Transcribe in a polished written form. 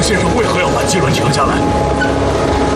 先生为何要把机轮停下来？